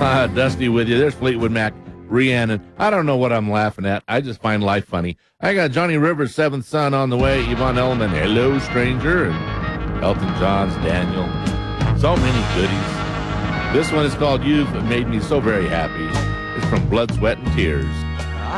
Dusty with you. There's Fleetwood Mac, Rhiannon. I don't know what I'm laughing at. I just find life funny. I got Johnny Rivers' Seventh Son on the way. Yvonne Elliman, Hello Stranger. And Elton John's Daniel. So many goodies. This one is called You've Made Me So Very Happy. It's from Blood, Sweat, and Tears.